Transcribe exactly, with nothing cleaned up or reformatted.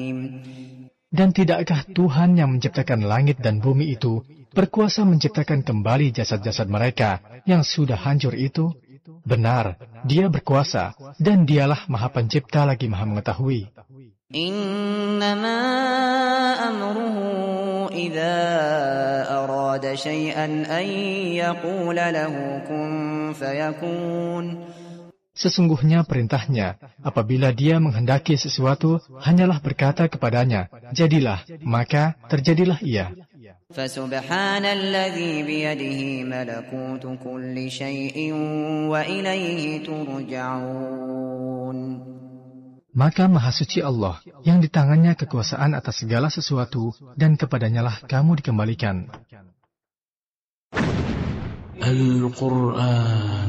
Dan tidakkah Tuhan yang menciptakan langit dan bumi itu berkuasa menciptakan kembali jasad-jasad mereka yang sudah hancur itu? Benar, Dia berkuasa, dan Dialah Maha Pencipta lagi Maha Mengetahui. Innama amruhu idza arada syai'an an yaqula lahu kun fayakun. Sesungguhnya perintahnya, apabila Dia menghendaki sesuatu, hanyalah berkata kepadanya, jadilah, maka terjadilah ia. Fasubhanalladzi biyadihi malakutu kulli syai'in wa ilaihi turja'un. Maka Maha Suci Allah, yang di tangannya kekuasaan atas segala sesuatu, dan kepadanyalah kamu dikembalikan. Al-Quran